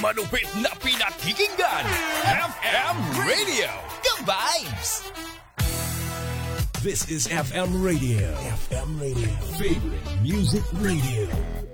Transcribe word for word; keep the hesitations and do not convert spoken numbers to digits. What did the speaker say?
Manupit na pinakikinggan, F M Radio, The Vibes! This is F M Radio. F M Radio. Favorite Music Radio.